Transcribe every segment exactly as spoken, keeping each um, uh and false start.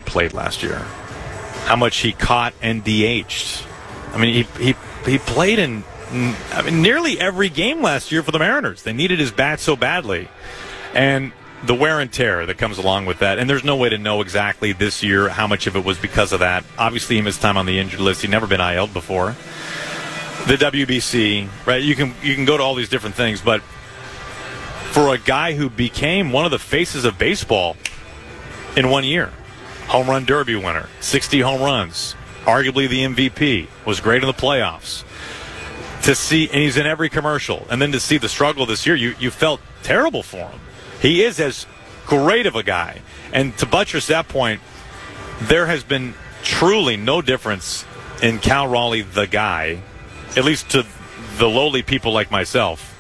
played last year, how much he caught and D H'd. I mean, he he he played in I mean, nearly every game last year for the Mariners. They needed his bat so badly. And the wear and tear that comes along with that, and there's no way to know exactly this year how much of it was because of that. Obviously, he missed time on the injured list. He'd never been I L'd before. The W B C, right? You can you can go to all these different things, but for a guy who became one of the faces of baseball in one year, home run derby winner, sixty home runs, arguably the M V P, was great in the playoffs. To see, and he's in every commercial, and then to see the struggle this year, you, you felt terrible for him. He is as great of a guy. And to buttress that point, there has been truly no difference in Cal Raleigh, the guy, at least to the lowly people like myself.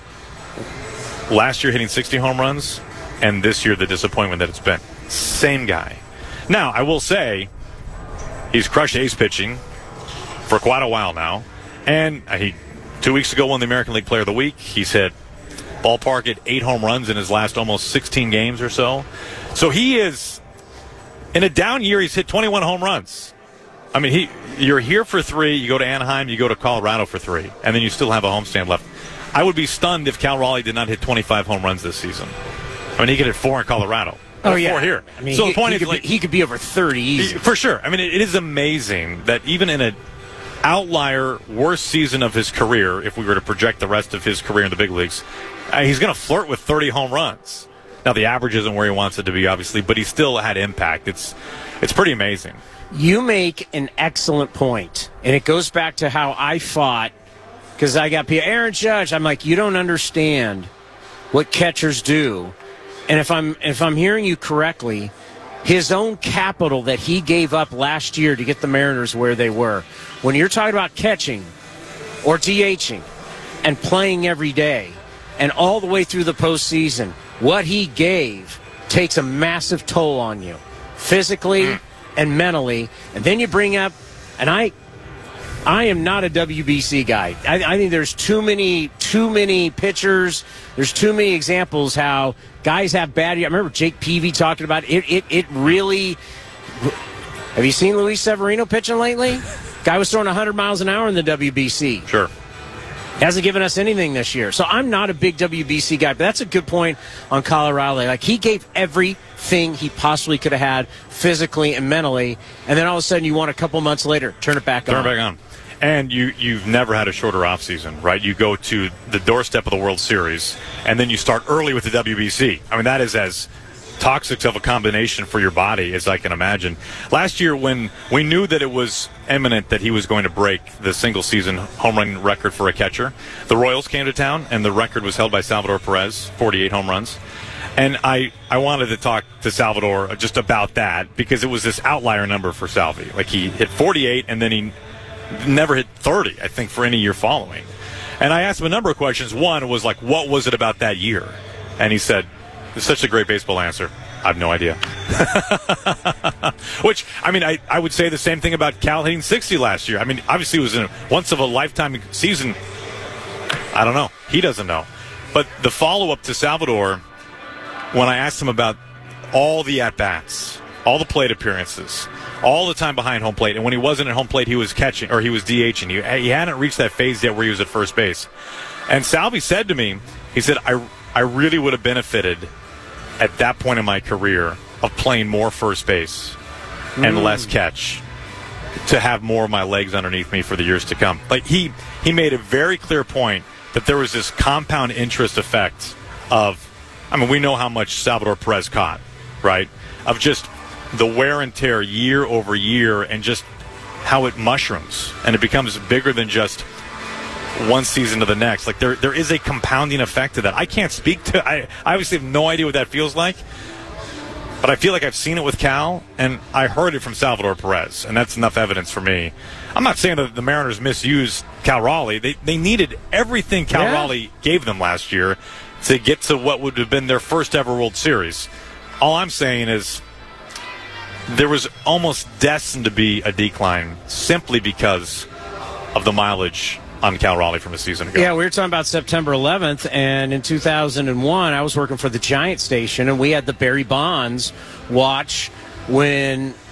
Last year hitting sixty home runs, and this year the disappointment that it's been. Same guy. Now, I will say, he's crushed ace pitching for quite a while now, and he two weeks ago won the American League Player of the Week. He's hit ballpark at eight home runs in his last almost sixteen games or so. So he is, in a down year, he's hit twenty-one home runs. I mean, he you're here for three, you go to Anaheim, you go to Colorado for three, and then you still have a homestand left. I would be stunned if Cal Raleigh did not hit twenty-five home runs this season. I mean, he could hit four in Colorado. Oh, yeah. Four here. I mean, so he, the point he is, could like, be, he could be over thirty easy. For sure. I mean, it, it is amazing that even in an outlier, worst season of his career, if we were to project the rest of his career in the big leagues, uh, he's going to flirt with thirty home runs. Now, the average isn't where he wants it to be, obviously, but he still had impact. It's it's pretty amazing. You make an excellent point, and it goes back to how I fought, because I got people, Aaron Judge, I'm like, you don't understand what catchers do. And if I'm if I'm hearing you correctly, his own capital that he gave up last year to get the Mariners where they were, when you're talking about catching or DHing and playing every day and all the way through the postseason, what he gave takes a massive toll on you, physically mm. and mentally. And then you bring up, and I I am not a W B C guy. I, I think there's too many too many pitchers. There's too many examples how guys have bad. I remember Jake Peavy talking about it. It, it really. Have you seen Luis Severino pitching lately? Guy was throwing one hundred miles an hour in the W B C. Sure. Hasn't given us anything this year. So I'm not a big W B C guy, but that's a good point on Colorado. Like, he gave everything he possibly could have had physically and mentally, and then all of a sudden you want a couple months later, turn it back turn on. Turn it back on. And you, you've never had a shorter offseason, right? You go to the doorstep of the World Series, and then you start early with the W B C. I mean, that is as toxic of a combination for your body as I can imagine. Last year, when we knew that it was imminent that he was going to break the single-season home run record for a catcher, the Royals came to town, and the record was held by Salvador Perez, forty-eight home runs. And I, I wanted to talk to Salvador just about that because it was this outlier number for Salvi. Like, he hit forty-eight, and then he never hit thirty, I think, for any year following. And I asked him a number of questions. One was like, what was it about that year? And he said, it's such a great baseball answer. I have no idea. Which, I mean, I, I would say the same thing about Cal hitting sixty last year. I mean, obviously it was a once-of-a-lifetime season. I don't know. He doesn't know. But the follow-up to Salvador, when I asked him about all the at-bats, all the plate appearances, all the time behind home plate, and when he wasn't at home plate, he was catching, or he was DHing. He, he hadn't reached that phase yet where he was at first base. And Salvi said to me, he said, I, I really would have benefited at that point in my career of playing more first base and mm. less catch to have more of my legs underneath me for the years to come. Like, he, he made a very clear point that there was this compound interest effect of, I mean, we know how much Salvador Perez caught, right? Of just the wear and tear year over year and just how it mushrooms and it becomes bigger than just one season to the next. Like, there there is a compounding effect to that. I can't speak to I, I obviously have no idea what that feels like, but I feel like I've seen it with Cal, and I heard it from Salvador Perez, and that's enough evidence for me. I'm not saying that the Mariners misused Cal Raleigh. They, they needed everything Cal yeah. Raleigh gave them last year to get to what would have been their first ever World Series. All I'm saying is there was almost destined to be a decline simply because of the mileage on Cal Raleigh from a season ago. Yeah, we were talking about September eleventh, and in two thousand one, I was working for the Giant station, and we had the Barry Bonds watch when